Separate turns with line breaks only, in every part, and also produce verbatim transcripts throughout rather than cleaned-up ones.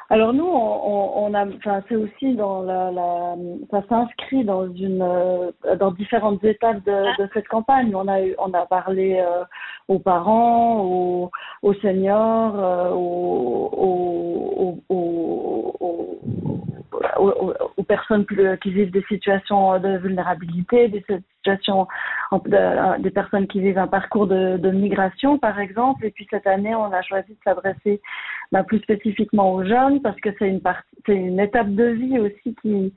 Alors nous, on, on a, enfin c'est aussi dans la, la ça s'inscrit dans une, euh, dans différentes étapes de, de cette campagne. On a eu, on a parlé euh, aux parents, aux, aux seniors, euh, aux, aux, aux, aux, aux, aux personnes plus, qui vivent des situations de vulnérabilité, des situations, de, des personnes qui vivent un parcours de, de migration par exemple. Et puis cette année, on a choisi de s'adresser bah, plus spécifiquement aux jeunes parce que c'est une partie, c'est une étape de vie aussi qui,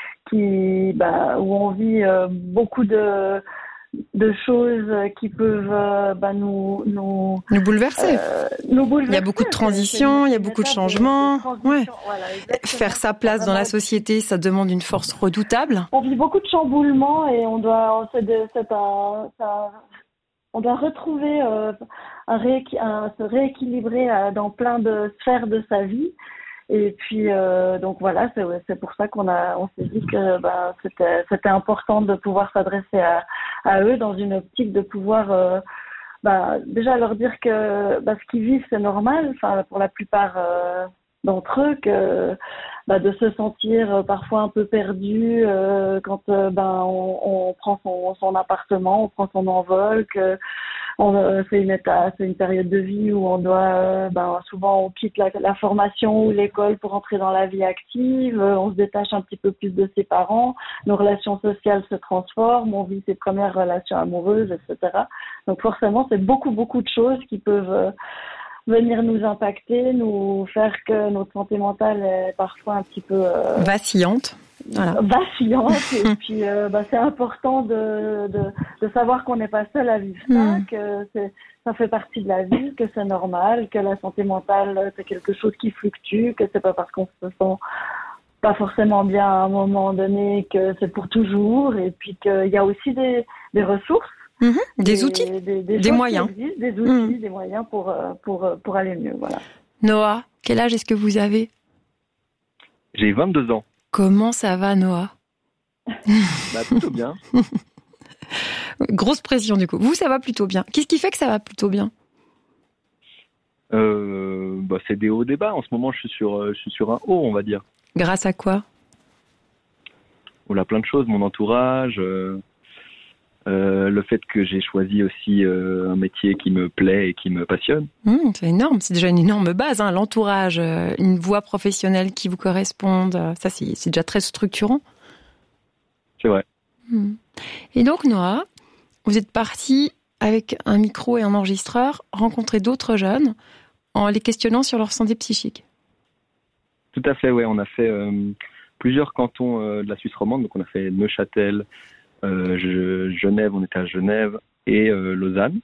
qui, bah, où on vit euh, beaucoup de, de choses qui peuvent euh, bah, nous, nous,
nous bouleverser.
Euh, nous bouleverser.
Il y a beaucoup de transitions, il y a beaucoup de changements.
De, de
ouais.
Voilà,
faire sa place dans la société, ça demande une force redoutable.
On vit beaucoup de chamboulements et on doit, c'est, de, c'est un, c'est un, on doit retrouver euh, un, rééqu- un se rééquilibrer euh, dans plein de sphères de sa vie. Et puis euh, donc voilà, c'est, c'est pour ça qu'on a, on s'est dit que ben c'était, c'était important de pouvoir s'adresser à, à eux dans une optique de pouvoir euh, bah, déjà leur dire que bah, ce qu'ils vivent c'est normal. Enfin pour la plupart euh, d'entre eux que bah, de se sentir euh, parfois un peu perdu euh, quand euh, ben on, on prend son, son appartement, on prend son envol, que on, euh, c'est une état, c'est une période de vie où on doit euh, ben souvent on quitte la, la formation ou l'école pour entrer dans la vie active, euh, on se détache un petit peu plus de ses parents, nos relations sociales se transforment, on vit ses premières relations amoureuses, et cetera. Donc forcément c'est beaucoup beaucoup de choses qui peuvent euh, venir nous impacter, nous faire que notre santé mentale est parfois un petit peu euh,
vacillante. Voilà.
Vacillante et puis euh, bah, c'est important de, de, de savoir qu'on n'est pas seul à vivre ça, mmh. que c'est, ça fait partie de la vie, que c'est normal, que la santé mentale c'est quelque chose qui fluctue, que c'est pas parce qu'on se sent pas forcément bien à un moment donné que c'est pour toujours, et puis qu'il y a aussi des, des ressources.
Mmh, des, des outils, des,
des, des,
des moyens,
existent, des outils, mmh. des moyens pour pour pour aller mieux. Voilà.
Noah, quel âge est-ce que vous avez ?
J'ai vingt-deux ans.
Comment ça va, Noah ?
Bah plutôt bien.
Grosse pression du coup. Vous, ça va plutôt bien. Qu'est-ce qui fait que ça va plutôt bien ?
Euh, bah c'est des hauts, des bas. En ce moment, je suis sur je suis sur un haut, on va dire.
Grâce à quoi ?
On a plein de choses, mon entourage. Euh... Euh, le fait que j'ai choisi aussi euh, un métier qui me plaît et qui me passionne.
Mmh, c'est énorme, c'est déjà une énorme base, hein, l'entourage, euh, une voie professionnelle qui vous corresponde, euh, ça c'est, c'est déjà très structurant.
C'est vrai.
Mmh. Et donc Noah, vous êtes parti avec un micro et un enregistreur rencontrer d'autres jeunes en les questionnant sur leur santé psychique.
Tout à fait, ouais, on a fait euh, plusieurs cantons euh, de la Suisse romande, donc on a fait Neuchâtel, Euh, je, Genève, on était à Genève et euh, Lausanne.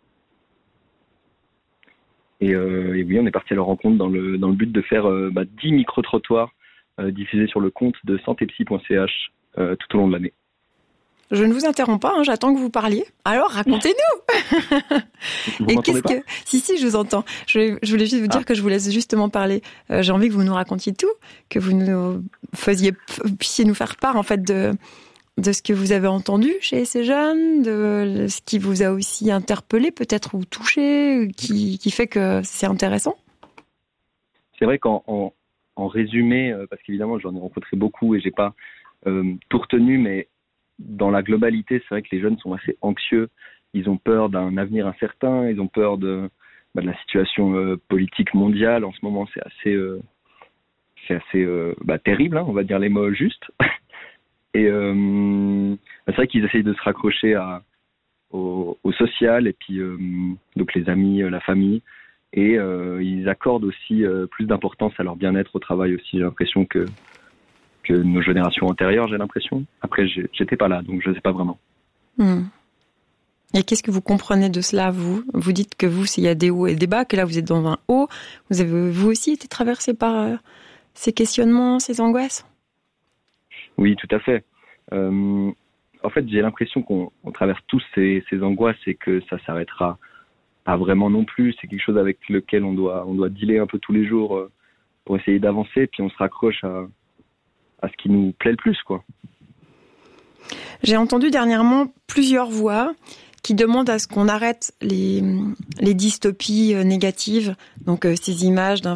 Et, euh, et oui, on est parti à leur rencontre dans le, dans le but de faire euh, bah, dix micro-trottoirs euh, diffusés sur le compte de santépsy point c h euh, tout au long de l'année.
Je ne vous interromps pas, hein, j'attends que vous parliez. Alors, racontez-nous.
Vous
Et
m'entendez
qu'est-ce
pas ?
que Si, si, je vous entends. Je, je voulais juste vous dire ah. que je vous laisse justement parler. Euh, j'ai envie que vous nous racontiez tout, que vous nous faisiez, puissiez nous faire part en fait de de ce que vous avez entendu chez ces jeunes, de ce qui vous a aussi interpellé, peut-être, ou touché, qui, qui fait que c'est intéressant.
C'est vrai qu'en en, en résumé, parce qu'évidemment, j'en ai rencontré beaucoup et j'ai pas euh, tout retenu, mais dans la globalité, c'est vrai que les jeunes sont assez anxieux. Ils ont peur d'un avenir incertain, ils ont peur de, bah, de la situation euh, politique mondiale. En ce moment, c'est assez, euh, c'est assez euh, bah, terrible, hein, on va dire les mots justes. Et euh, c'est vrai qu'ils essayent de se raccrocher à, au, au social et puis euh, donc les amis, la famille, et euh, ils accordent aussi euh, plus d'importance à leur bien-être au travail aussi. J'ai l'impression que que nos générations antérieures, j'ai l'impression. Après, j'ai, j'étais pas là, donc je sais pas vraiment.
Mmh. Et qu'est-ce que vous comprenez de cela, vous ? Vous dites que vous, s'il y a des hauts et des bas, que là vous êtes dans un haut. Vous avez vous aussi été traversé par euh, ces questionnements, ces angoisses ?
Oui, tout à fait. Euh, en fait, j'ai l'impression qu'on on traverse tous ces, ces angoisses et que ça s'arrêtera pas vraiment non plus. C'est quelque chose avec lequel on doit, on doit dealer un peu tous les jours euh, pour essayer d'avancer. Puis on se raccroche à, à ce qui nous plaît le plus, quoi.
J'ai entendu dernièrement plusieurs voix qui demandent à ce qu'on arrête les, les dystopies négatives, donc euh, ces images d'un